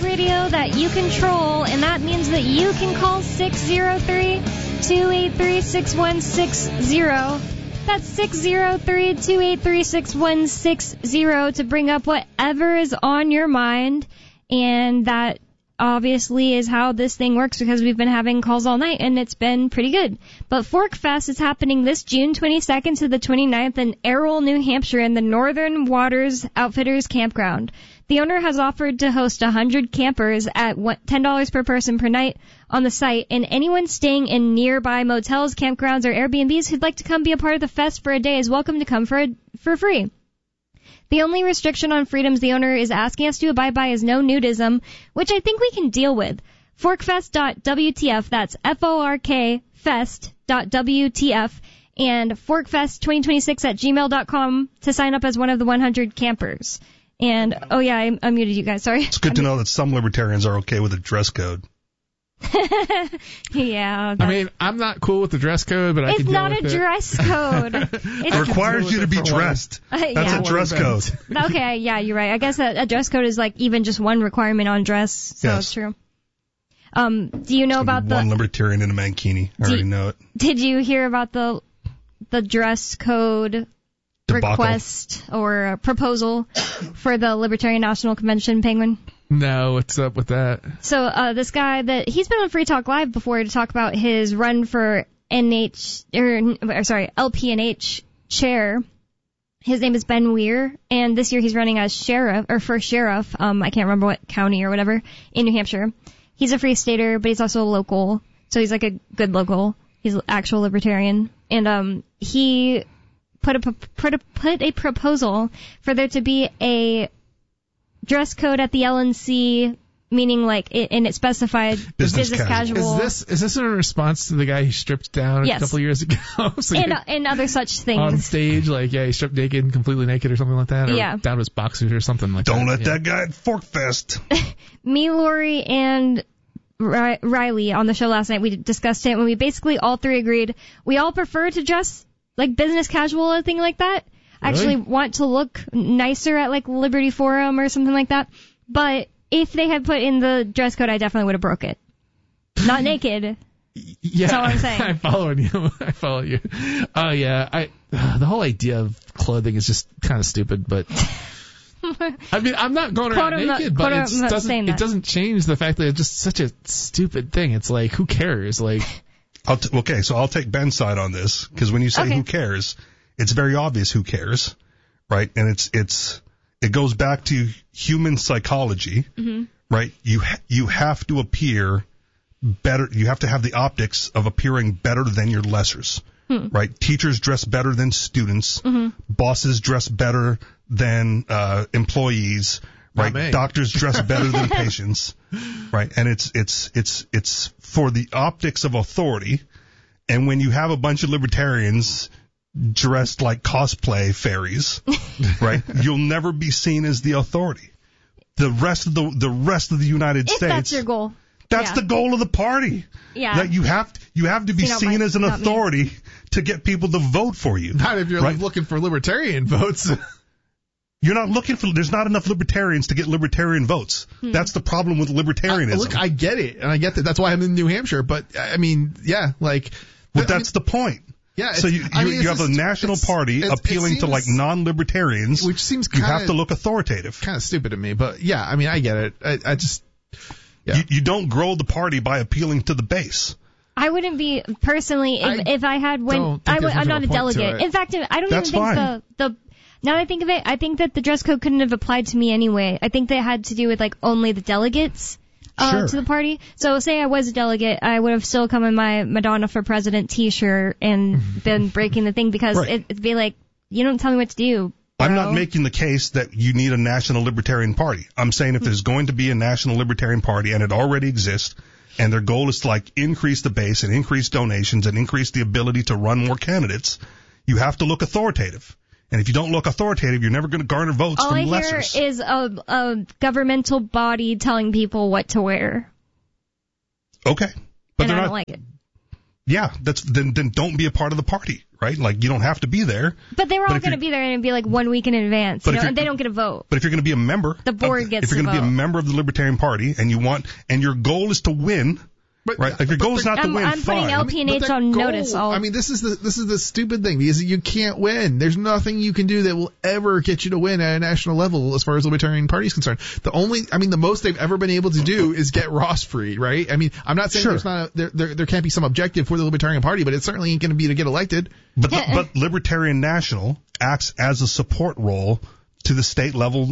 radio that you control, and that means that you can call 603-283-6160. That's 603-283-6160 to bring up whatever is on your mind, and that obviously is how this thing works because we've been having calls all night, and it's been pretty good. But Fork Fest is happening this June 22nd to the 29th in Errol, New Hampshire in the Northern Waters Outfitters Campground. The owner has offered to host 100 campers at $10 per person per night on the site, and anyone staying in nearby motels, campgrounds, or Airbnbs who'd like to come be a part of the fest for a day is welcome to come for free. The only restriction on freedoms the owner is asking us to abide by is no nudism, which I think we can deal with. Forkfest.wtf, that's F-O-R-K fest.wtf, and forkfest2026@gmail.com to sign up as one of the 100 campers. And, oh yeah, I unmuted you guys, sorry. It's good to know that some libertarians are okay with a dress code. Yeah. I mean, I'm not cool with the dress code, but I can deal with it. It's not a dress code. It requires you to be dressed. That's a dress code. Okay, yeah, you're right. I guess a dress code is like even just one requirement on dress, so yes. It's true. Do you know about one libertarian in a mankini? I already know it. Did you hear about the dress code request or proposal for the Libertarian National Convention, Penguin? No, what's up with that? So this guy he's been on Free Talk Live before to talk about his run for LPNH chair. His name is Ben Weir, and this year he's running as sheriff. I can't remember what county or whatever in New Hampshire. He's a free stater, but he's also a local, so he's like a good local. He's an actual libertarian, and he put a proposal for there to be a dress code at the LNC, meaning like and it specified business casual. Is this in response to the guy who stripped down a couple years ago? So and other such things on stage, like he stripped naked, completely naked, or something like that, or down to his boxers or something like that. Don't let that guy at Fork Fest. Me, Lori, and Riley on the show last night, we discussed it, and we basically all three agreed we all prefer to dress like business casual or thing like that. Really? Actually want to look nicer at like Liberty Forum or something like that. But if they had put in the dress code, I definitely would have broke it. Not naked. Yeah, that's all I'm saying. I follow you. Oh yeah, the whole idea of clothing is just kind of stupid, but I mean, I'm not going around naked, but it doesn't change the fact that it's just such a stupid thing. It's like, who cares? Like, okay, so I'll take Ben's side on this, because when you say who cares, it's very obvious who cares, right? And it goes back to human psychology, right? You have to appear better. You have to have the optics of appearing better than your lessers, right? Teachers dress better than students. Bosses dress better than employees, right? Doctors dress better than patients, right? And it's for the optics of authority. And when you have a bunch of libertarians dressed like cosplay fairies, right? You'll never be seen as the authority. The rest of the United States. That's your goal. That's the goal of the party. Yeah. That you have to be seen as an authority to get people to vote for you. Not if you're looking for libertarian votes. You're not looking for. There's not enough libertarians to get libertarian votes. That's the problem with libertarianism. Look, I get it, and I get that. That's why I'm in New Hampshire. But I mean, yeah, like. But that's the point. Yeah. So you have a national party appealing to like non-libertarians, which seems you have to look authoritative. Kind of stupid to me, but yeah, I mean, I get it. I just. Yeah. You don't grow the party by appealing to the base. I wouldn't be personally if I had I'm not a delegate. In fact, I don't even think the now that I think of it, I think that the dress code couldn't have applied to me anyway. I think that had to do with like only the delegates to the party. So say I was a delegate, I would have still come in my Madonna for President t-shirt and been breaking the thing because it'd be like, you don't tell me what to do. I'm not making the case that you need a national libertarian party. I'm saying if there's going to be a national libertarian party, and it already exists, and their goal is to like increase the base and increase donations and increase the ability to run more candidates, you have to look authoritative. And if you don't look authoritative, you're never going to garner votes from lessers. All I hear is a governmental body telling people what to wear. Okay. But I don't like it. Yeah, then don't be a part of the party, right? Like, you don't have to be there. But they were all going to be there, and it'd be like 1 week in advance, and they don't get a vote. But if you're going to be a member, the board gets if you're going to be a member of the Libertarian Party, and your goal is to win. Right, like your goal is not to win. I'm putting LPNH on notice. This is the stupid thing, because you can't win. There's nothing you can do that will ever get you to win at a national level as far as the Libertarian Party is concerned. The most they've ever been able to do is get Ross free, right? I mean, I'm not saying there's not there can't be some objective for the Libertarian Party, but it certainly ain't going to be to get elected. But Libertarian National acts as a support role to the state level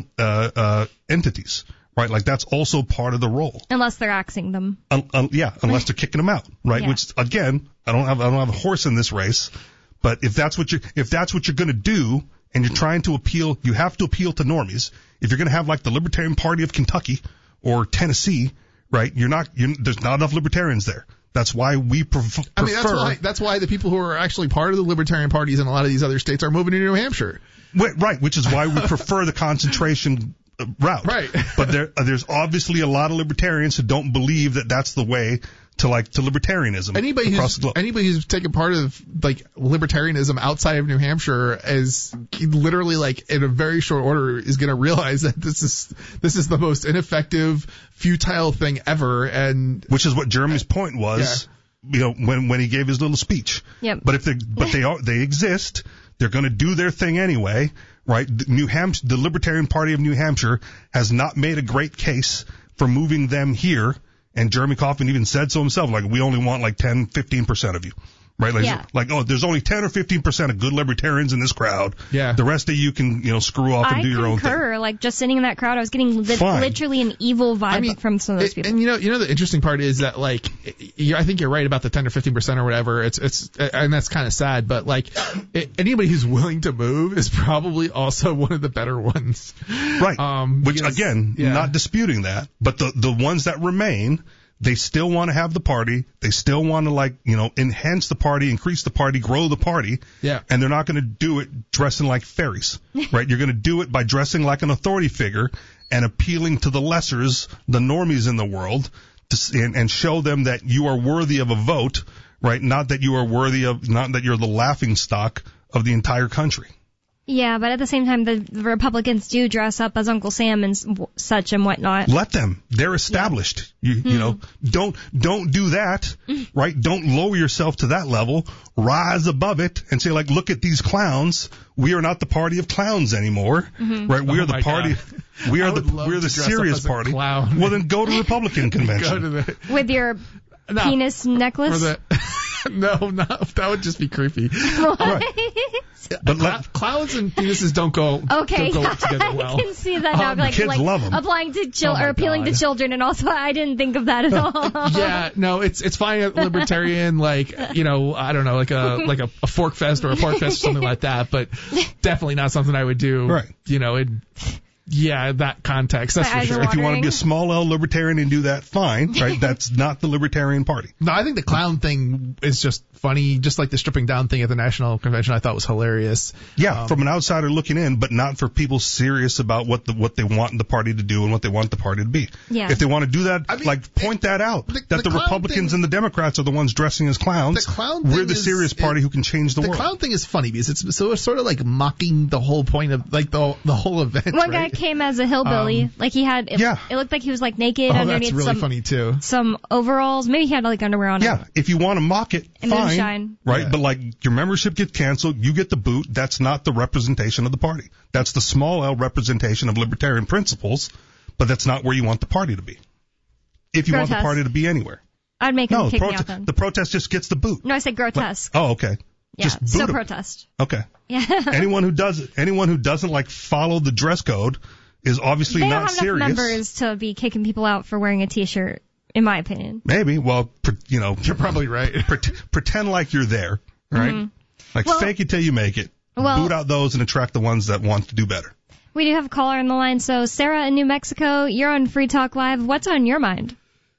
entities. Right, like that's also part of the role. Unless they're axing them. Unless they're kicking them out. Right, yeah. Which again, I don't have a horse in this race, but if that's what you're going to do, and you're trying to appeal, you have to appeal to normies. If you're going to have like the Libertarian Party of Kentucky or Tennessee, right? There's not enough libertarians there. That's why we prefer. I mean, that's why the people who are actually part of the Libertarian parties in a lot of these other states are moving to New Hampshire. Right, which is why we prefer the concentration route. Right. But there's obviously a lot of libertarians who don't believe that that's the way to libertarianism across the globe. Anybody who's taken part of libertarianism outside of New Hampshire is literally in a very short order is going to realize that this is the most ineffective, futile thing ever, and which is what Jeremy's point was. Yeah. When he gave his little speech. Yep. But they exist. They're going to do their thing anyway. Right, New Hampshire, the Libertarian Party of New Hampshire has not made a great case for moving them here, and Jeremy Coffin even said so himself, we only want 10-15% of you. Right, there's only 10 or 15% of good libertarians in this crowd. Yeah. The rest of you can, screw off and do your own thing. I concur. Just sitting in that crowd, I was getting literally an evil vibe from some of those people. And the interesting part is that I think you're right about the 10 or 15% or whatever. It's and that's kind of sad, but anybody who's willing to move is probably also one of the better ones. Right. Which again, not disputing that, but the ones that remain, they still want to have the party. They still want to enhance the party, increase the party, grow the party. Yeah. And they're not going to do it dressing like fairies, right? You're going to do it by dressing like an authority figure and appealing to the lessers, the normies in the world, and show them that you are worthy of a vote, right? Not that you're the laughing stock of the entire country. Yeah, but at the same time, the Republicans do dress up as Uncle Sam and such and whatnot. Let them. They're established. Yeah. Don't do that, right? Don't lower yourself to that level. Rise above it and say, look at these clowns. We are not the party of clowns anymore, right? We are the party. God. We are the serious party. Clown. Well, then go to Republican convention. With your penis necklace. No, that would just be creepy. Right. But clowns and penises don't go together well. I can see that now. Kids love them. Applying to or appealing to children, and also I didn't think of that at all. Yeah, no, it's fine at libertarian, I don't know, like a fork fest or a pork fest or something like that, but definitely not something I would do. Right. That context, that's for sure. If you want to be a small L libertarian and do that, fine, right? That's not the Libertarian Party. No, I think the clown thing is just funny, just like the stripping down thing at the National Convention I thought was hilarious. Yeah, from an outsider looking in, but not for people serious about what they want the party to do and what they want the party to be. Yeah. If they want to do that, point that out, that the Republicans and the Democrats are the ones dressing as clowns. The clown We're the serious party who can change the world. The clown thing is funny because it's sort of mocking the whole point of the whole event. One guy came as a hillbilly, he had it looked like he was naked underneath that's really funny too. Some overalls. Maybe he had underwear on. Yeah, if you want to mock it, fine, right? Yeah. But your membership gets canceled, you get the boot. That's not the representation of the party. That's the small L representation of libertarian principles, but that's not where you want the party to be. If you want the party to be anywhere, I'd make him kick me out then. The protest just gets the boot. No, I said grotesque. Okay. Yeah, just still protest. Okay. Yeah. anyone who doesn't follow the dress code is obviously not serious. They don't have enough members to be kicking people out for wearing a T-shirt, in my opinion. Maybe. Well, you're probably right. Pretend like you're there, right? Mm-hmm. Fake it till you make it. Boot out those and attract the ones that want to do better. We do have a caller on the line. So, Sarah in New Mexico, you're on Free Talk Live. What's on your mind?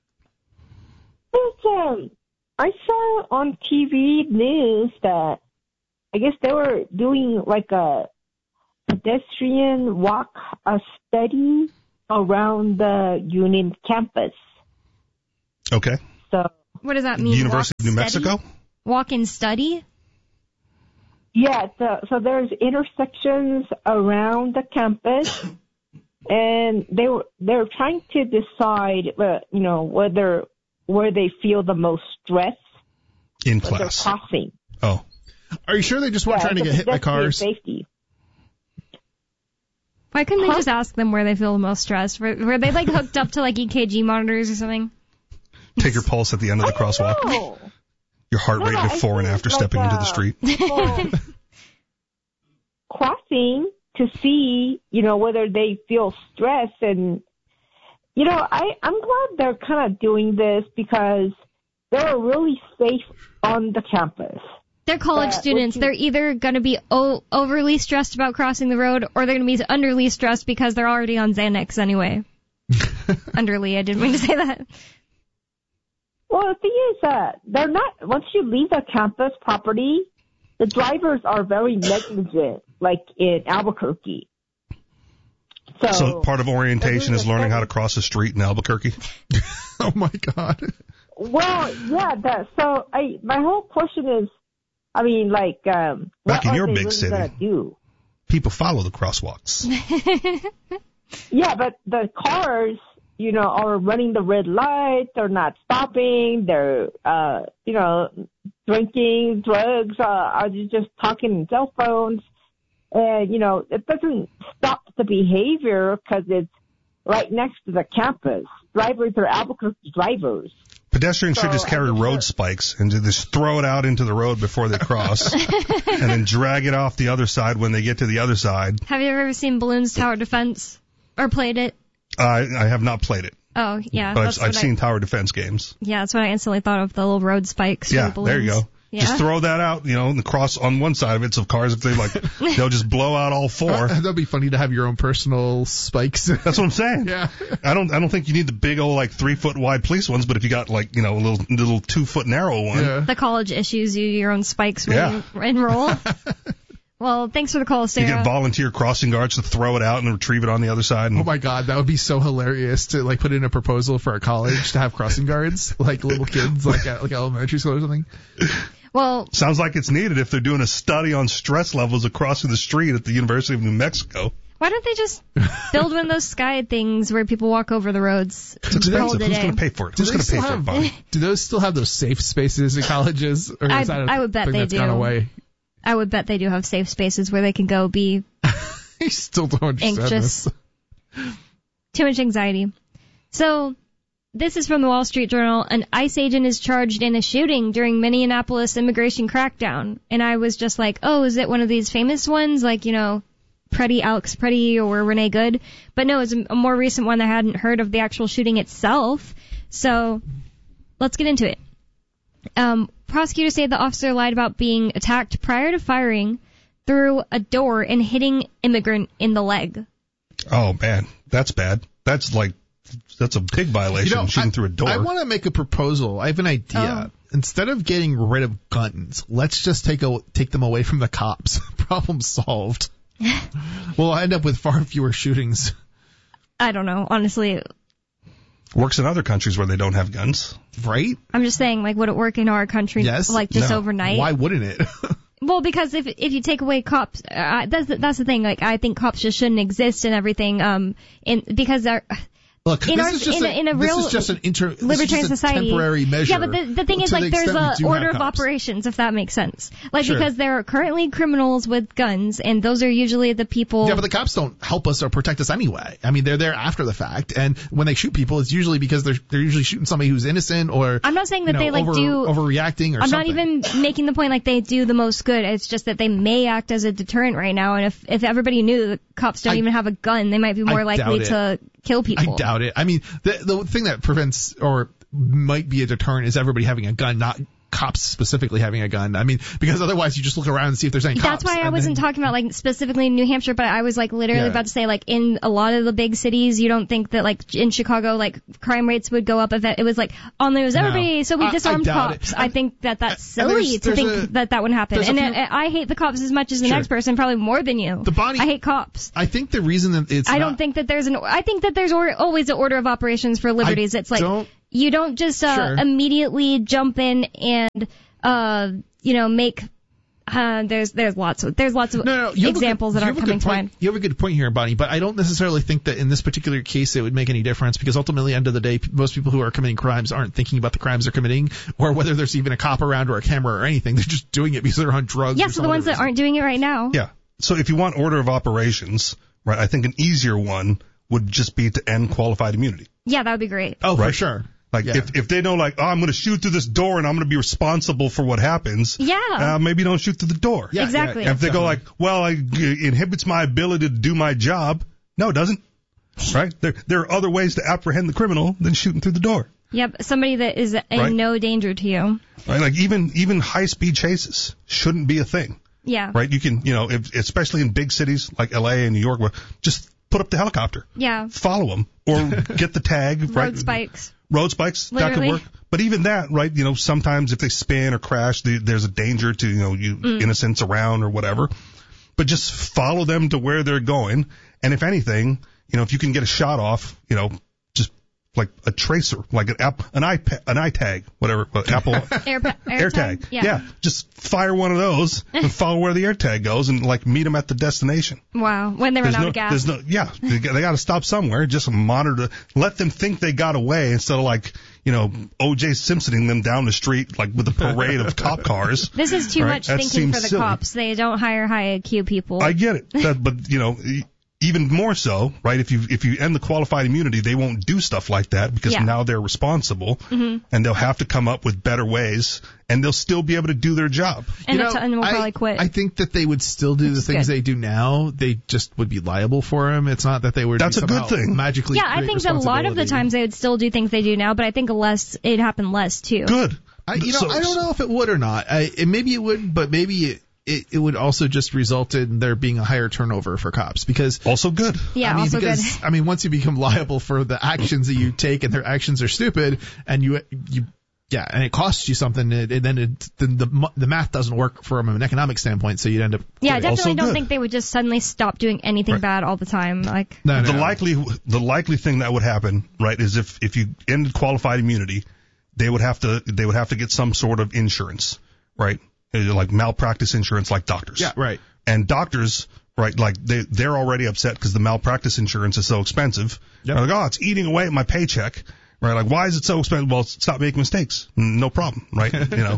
I saw on TV news that I guess they were doing a pedestrian walk study around the Union campus. Okay. So what does that mean? University of New Mexico? Walk and study? Yeah, so there's intersections around the campus, and they're trying to decide, where they feel the most stress in class. They're crossing. Oh, are you sure they just weren't trying to get hit by cars? Safety. Why couldn't they just ask them where they feel the most stressed? Were they like hooked up to like EKG monitors or something? Take your pulse at the end of the crosswalk. Your heart rate before and after stepping into the street. Crossing to see, whether they feel stress. And, I'm glad they're kind of doing this because they're really safe on the campus. They're college students. They're either going to be overly stressed about crossing the road, or they're going to be underly stressed because they're already on Xanax anyway. Underly, I didn't mean to say that. Well, the thing is, they're not, once you leave the campus property, the drivers are very negligent, like in Albuquerque. So part of orientation is learning how to cross a street in Albuquerque? Oh, my God. Well, yeah, my whole question is, back in your big really city, do? People follow the crosswalks. Yeah, but the cars, are running the red light. They're not stopping. They're, drinking, drugs, are just talking on cell phones. And, it doesn't stop the behavior because it's right next to the campus. Drivers are Albuquerque drivers. Pedestrians should just carry road spikes and just throw it out into the road before they cross and then drag it off the other side when they get to the other side. Have you ever seen Balloons Tower Defense or played it? I have not played it. Oh, yeah. But I've seen tower defense games. Yeah, that's what I instantly thought of, the little road spikes. Yeah, for the balloons. There you go. Yeah. Just throw that out, and the cross on one side of it, so cars, if they'll just blow out all four. That'd be funny to have your own personal spikes. That's what I'm saying. Yeah. I don't think you need the big old 3-foot wide police ones, but if you got a little 2-foot narrow one. Yeah. The college issues you your own spikes when you enroll. Well, thanks for the call, Sarah. You get volunteer crossing guards to throw it out and retrieve it on the other side. Oh my God, that would be so hilarious to put in a proposal for a college to have crossing guards, like little kids, like elementary school or something. Well, sounds like it's needed if they're doing a study on stress levels across the street at the University of New Mexico. Why don't they just build one of those sky things where people walk over the roads? It's expensive. Who's going to pay for it? Who's going to pay for it, Bonnie? Do those still have those safe spaces in colleges? Or is I would bet they do. Gone away? I would bet they do have safe spaces where they can go be I still don't understand anxious. This. Too much anxiety. So, this is from the Wall Street Journal. An ICE agent is charged in a shooting during Minneapolis immigration crackdown. And I was just like, oh, is it one of these famous ones? Like, Alex Preddy or Renee Good? But no, it's a more recent one that I hadn't heard of the actual shooting itself. So, let's get into it. Prosecutors say the officer lied about being attacked prior to firing through a door and hitting immigrant in the leg. Oh, man. That's bad. That's a big violation, shooting through a door. I want to make a proposal. I have an idea. Oh. Instead of getting rid of guns, let's just take them away from the cops. Problem solved. We'll end up with far fewer shootings. I don't know. Honestly, works in other countries where they don't have guns. Right? I'm just saying, would it work in our country? Yes. Overnight? Why wouldn't it? Well, because if you take away cops, that's the thing. I think cops just shouldn't exist and everything. Because they're. Look, this is just an libertarian society. Temporary measure. Yeah, but the thing is, there's a order of operations, if that makes sense. Sure. Because there are currently criminals with guns, and those are usually the people. Yeah, but the cops don't help us or protect us anyway. I mean, they're there after the fact, and when they shoot people, it's usually because they're usually shooting somebody who's innocent or. I'm not saying that they do overreacting or I'm something. not even making the point they do the most good. It's just that they may act as a deterrent right now, and if everybody knew the cops don't even have a gun, they might be more likely to kill people. I doubt it. I mean, the thing that prevents or might be a deterrent is everybody having a gun, not cops specifically having a gun. I mean, because otherwise you just look around and see if there's any cops. That's why I wasn't talking about specifically in New Hampshire, but I was literally about to say in a lot of the big cities, you don't think that in Chicago crime rates would go up if it was on the news everybody. So we disarmed cops. I think that's silly to think that wouldn't happen. And I hate the cops as much as the next person, probably more than you. I hate cops. I think the reason that it's I don't think that there's I think that there's always an order of operations for liberties. It's you don't just immediately jump in and make There's lots of examples that aren't coming to mind. You have a good point here, Bonnie, but I don't necessarily think that in this particular case it would make any difference, because ultimately, end of the day, most people who are committing crimes aren't thinking about the crimes they're committing or whether there's even a cop around or a camera or anything. They're just doing it because they're on drugs. Yeah, so the ones that aren't doing it right now. Yeah. So if you want order of operations, right, I think an easier one would just be to end qualified immunity. Yeah, that would be great. Oh, right? For sure. Like, if they know, like, oh, I'm going to shoot through this door and I'm going to be responsible for what happens. Yeah. Maybe don't shoot through the door. Yeah, exactly. If they go like, well, it inhibits my ability to do my job. No, it doesn't. Right? There are other ways to apprehend the criminal than shooting through the door. Yep. Somebody that is in no danger to you. Right? Like, even high-speed chases shouldn't be a thing. Yeah. Right? You can, especially in big cities like LA and New York, where just put up the helicopter. Yeah. Follow them. Or get the tag. Road spikes. Road spikes, literally. That could work. But even that, right, sometimes if they spin or crash, there's a danger to, innocents around or whatever. But just follow them to where they're going. And if anything, if you can get a shot off, just like a tracer, like an eye tag, whatever, Apple air tag. Yeah. Just fire one of those and follow where the air tag goes and like meet them at the destination. Wow. When they run out of gas. They got to stop somewhere. Just monitor, let them think they got away instead of like, O.J. Simpsoning them down the street like with a parade of cop cars. This is too much thinking for the silly. Cops. They don't hire high IQ people. I get it. But even more so, right? If you end the qualified immunity, they won't do stuff like that because now they're responsible, and they'll have to come up with better ways, and they'll still be able to do their job. And they'll probably quit. I think that they would still do the things they do now. They just would be liable for them. It's not that they would. That's a good thing. Magically, I think that a lot of the times they would still do things they do now, but I think it happened less too. Good. I don't know if it would or not. Maybe it would, but maybe it would also just result in there being a higher turnover for cops, because also good. Yeah, also good. Once you become liable for the actions that you take and their actions are stupid, and and it costs you something, then the math doesn't work from an economic standpoint, so you'd end up. Yeah, I definitely don't think they would just suddenly stop doing anything bad all the time. Like the likely thing that would happen, right, is if you ended qualified immunity, they would have to get some sort of insurance, right? Like malpractice insurance, like doctors. Yeah, right. And doctors, right, like they're already upset because the malpractice insurance is so expensive. Yep. They're like, it's eating away at my paycheck. Right? Like, why is it so expensive? Well, stop making mistakes. No problem, right?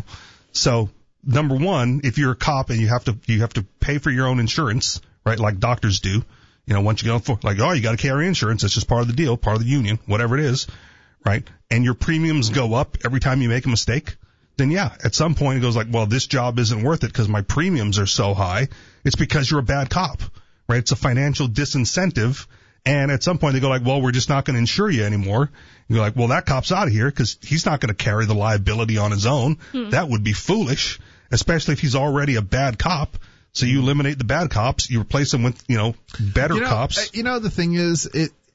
So number one, if you're a cop and you have to pay for your own insurance, right? Like doctors do. Once you go for you got to carry insurance. It's just part of the deal, part of the union, whatever it is, right? And your premiums go up every time you make a mistake. Then at some point it goes like, well, this job isn't worth it because my premiums are so high. It's because you're a bad cop, right? It's a financial disincentive. And at some point they go like, well, we're just not going to insure you anymore. And you're like, well, that cop's out of here because he's not going to carry the liability on his own. That would be foolish, especially if he's already a bad cop. So you eliminate the bad cops, you replace them with, better cops. The thing is,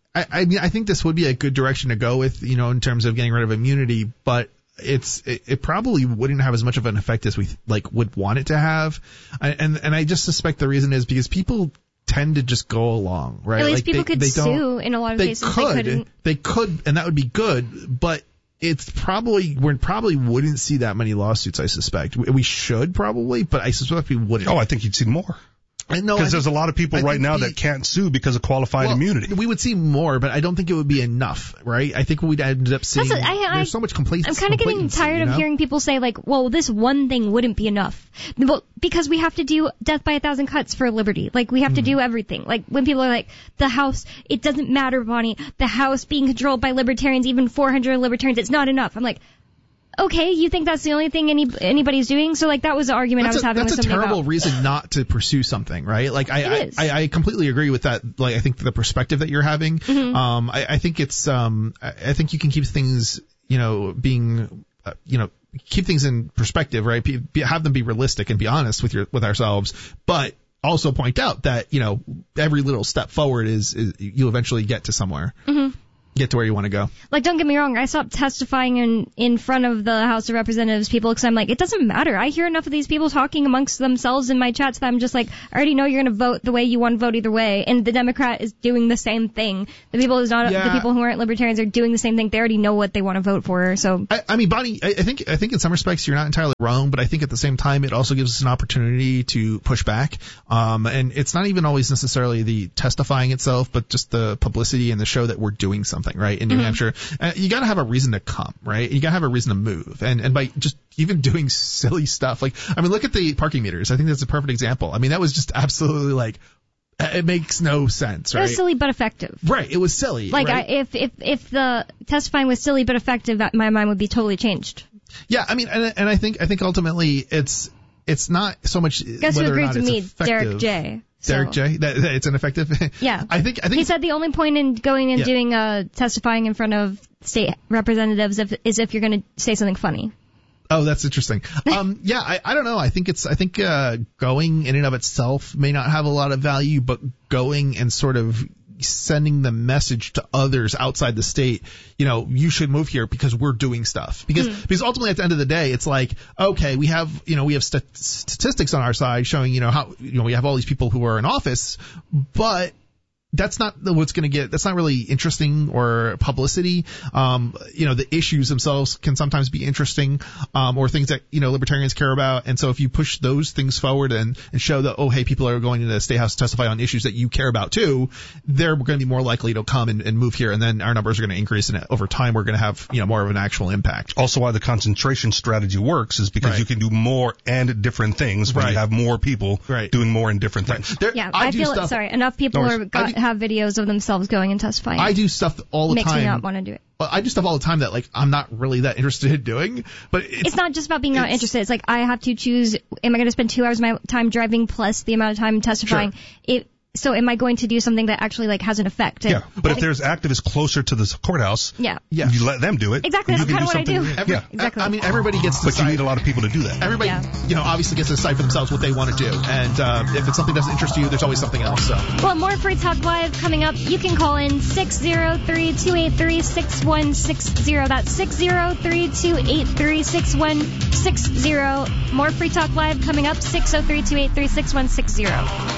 I think this would be a good direction to go with, in terms of getting rid of immunity, but it probably wouldn't have as much of an effect as we would want it to have. And I just suspect the reason is because people tend to just go along, right? At least people could sue in a lot of cases. They could, and that would be good, but we probably wouldn't see that many lawsuits, I suspect. We should probably, but I suspect we wouldn't. Oh, I think you'd see more. Because there's a lot of people right now that can't sue because of qualified immunity. We would see more, but I don't think it would be enough, right? I think we'd end up seeing there's so much complacency. I'm kind of getting tired of hearing people say well, this one thing wouldn't be enough. Well, because we have to do death by 1,000 cuts for liberty. We have to do everything. When people are like, the House, it doesn't matter, Bonnie. The House being controlled by libertarians, even 400 libertarians, it's not enough. I'm like, okay, you think that's the only thing anybody's doing? So that was the argument I was having with somebody about. That's a terrible reason not to pursue something, right? I completely agree with that. I think the perspective that you're having. Mm-hmm. I think it's I think you can keep things being keep things in perspective, right? Have them be realistic and be honest with ourselves, but also point out that every little step forward is you eventually get to somewhere. Mm-hmm. get to where you want to go. Like, don't get me wrong, I stopped testifying in front of the House of Representatives people because I'm like, it doesn't matter. I hear enough of these people talking amongst themselves in my chats that I'm just like, I already know you're going to vote the way you want to vote either way. And the Democrat is doing the same thing. The people who aren't libertarians are doing the same thing. They already know what they want to vote for. So I mean, Bonnie, I think in some respects you're not entirely wrong, but I think at the same time it also gives us an opportunity to push back. And it's not even always necessarily the testifying itself, but just the publicity and the show that we're doing something, right? In New Hampshire, you got to have a reason to come, right? You got to have a reason to move, and by just even doing silly stuff, like, I mean, look at the parking meters. I think that's a perfect example. I mean, that was just absolutely like, it makes no sense, right? It was silly but effective. Right, it was silly. Like, right? if the testifying was silly but effective, my mind would be totally changed. Yeah, I mean, and I think ultimately it's not so much Guess whether who agreed or not to it's me? effective. Derek J. Derek J. That it's ineffective. Yeah. I think he said the only point in going and doing testifying in front of state representatives is if you're going to say something funny. Oh, that's interesting. Yeah, I don't know. I think going in and of itself may not have a lot of value, but going and sort of sending the message to others outside the state, you should move here because we're doing stuff. Because ultimately at the end of the day, it's like, okay, we have statistics on our side showing, how, we have all these people who are in office, but that's not what's going to get, that's not really interesting or publicity. The issues themselves can sometimes be interesting, or things that, libertarians care about. And so if you push those things forward and show that, oh, hey, people are going to the State House to testify on issues that you care about too, they're going to be more likely to come and move here. And then our numbers are going to increase. And over time, we're going to have, more of an actual impact. Also, why the concentration strategy works is because you can do more and different things when you have more people doing more and different things. I feel enough people have videos of themselves going and testifying. I do stuff all the time. Makes me not want to do it. I do stuff all the time that, like, I'm not really that interested in doing, but it's not just about being not interested. It's like, I have to choose, am I going to spend 2 hours of my time driving plus the amount of time testifying? Sure. So am I going to do something that actually, like, has an effect? Yeah, but if there's activists closer to the courthouse, you let them do it. Exactly, that's kind of what I do. Exactly. I mean, everybody gets to decide. But you need a lot of people to do that. Everybody, obviously gets to decide for themselves what they want to do. And if it's something that doesn't interest you, there's always something else. So. Well, more Free Talk Live coming up. You can call in 603-283-6160. That's 603-283-6160. More Free Talk Live coming up. 603-283-6160.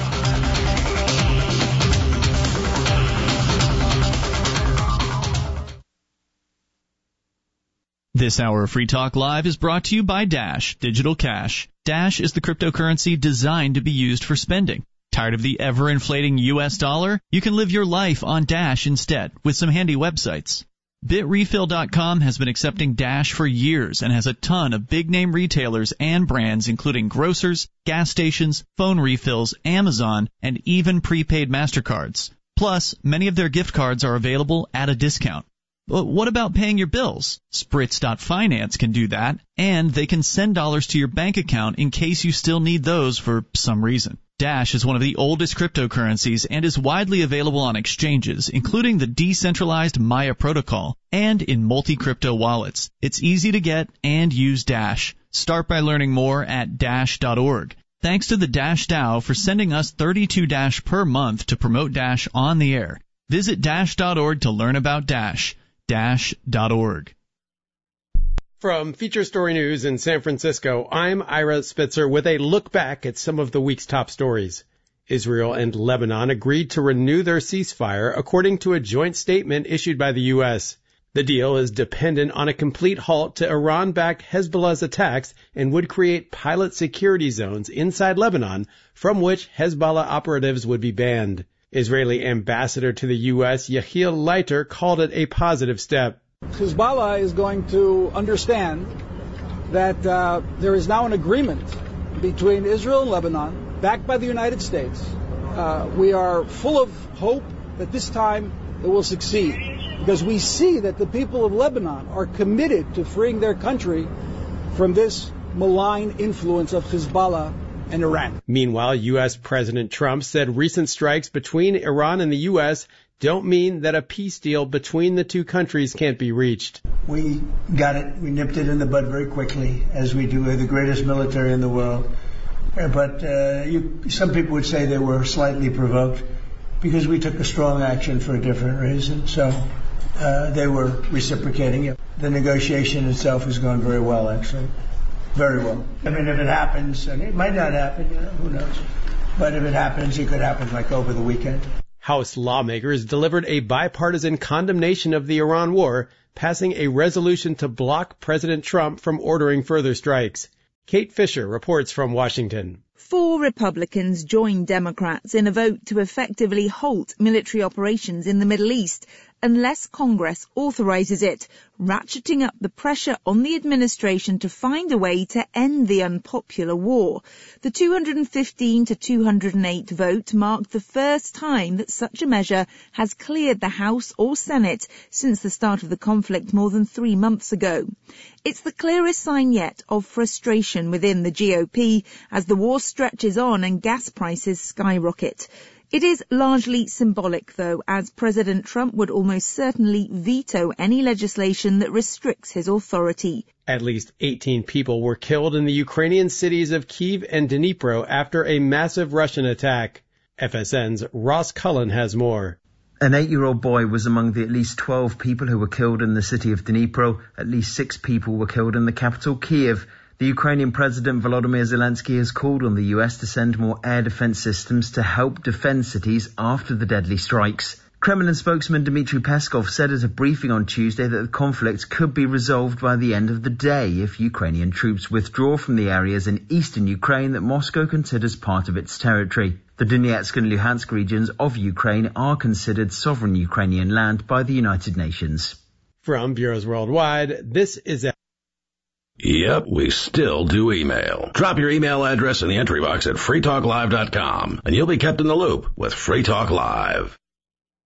This hour of Free Talk Live is brought to you by Dash Digital Cash. Dash is the cryptocurrency designed to be used for spending. Tired of the ever-inflating U.S. dollar? You can live your life on Dash instead with some handy websites. BitRefill.com has been accepting Dash for years and has a ton of big-name retailers and brands including grocers, gas stations, phone refills, Amazon, and even prepaid MasterCards. Plus, many of their gift cards are available at a discount. But what about paying your bills? Spritz.Finance can do that, and they can send dollars to your bank account in case you still need those for some reason. Dash is one of the oldest cryptocurrencies and is widely available on exchanges, including the decentralized Maya protocol, and in multi-crypto wallets. It's easy to get and use Dash. Start by learning more at Dash.org. Thanks to the Dash DAO for sending us 32 Dash per month to promote Dash on the air. Visit Dash.org to learn about Dash. Dash.org. From Feature Story News in San Francisco, I'm Ira Spitzer with a look back at some of the week's top stories. Israel and Lebanon agreed to renew their ceasefire according to a joint statement issued by the U.S. The deal is dependent on a complete halt to Iran-backed Hezbollah's attacks and would create pilot security zones inside Lebanon from which Hezbollah operatives would be banned. Israeli ambassador to the U.S., Yehiel Leiter, called it a positive step. Hezbollah is going to understand that there is now an agreement between Israel and Lebanon, backed by the United States. We are full of hope that this time it will succeed, because we see that the people of Lebanon are committed to freeing their country from this malign influence of Hezbollah and Iran. Meanwhile, U.S. President Trump said recent strikes between Iran and the U.S. don't mean that a peace deal between the two countries can't be reached. We got it. We nipped it in the bud very quickly, as we do. We're the greatest military in the world. But some people would say they were slightly provoked because we took a strong action for a different reason. So they were reciprocating it. The negotiation itself has gone very well, actually. Very well. I mean, if it happens, and it might not happen, who knows? But if it happens, it could happen like over the weekend. House lawmakers delivered a bipartisan condemnation of the Iran war, passing a resolution to block President Trump from ordering further strikes. Kate Fisher reports from Washington. 4 Republicans joined Democrats in a vote to effectively halt military operations in the Middle East unless Congress authorizes it, ratcheting up the pressure on the administration to find a way to end the unpopular war. The 215 to 208 vote marked the first time that such a measure has cleared the House or Senate since the start of the conflict more than 3 months ago. It's the clearest sign yet of frustration within the GOP as the war stretches on and gas prices skyrocket. It is largely symbolic, though, as President Trump would almost certainly veto any legislation that restricts his authority. At least 18 people were killed in the Ukrainian cities of Kyiv and Dnipro after a massive Russian attack. FSN's Ross Cullen has more. An 8-year-old boy was among the at least 12 people who were killed in the city of Dnipro. At least 6 people were killed in the capital, Kyiv. The Ukrainian President Volodymyr Zelensky has called on the US to send more air defense systems to help defend cities after the deadly strikes. Kremlin spokesman Dmitry Peskov said at a briefing on Tuesday that the conflict could be resolved by the end of the day if Ukrainian troops withdraw from the areas in eastern Ukraine that Moscow considers part of its territory. The Donetsk and Luhansk regions of Ukraine are considered sovereign Ukrainian land by the United Nations. From Bureaus Worldwide, this is Yep, we still do email. Drop your email address in the entry box at freetalklive.com, and you'll be kept in the loop with Free Talk Live.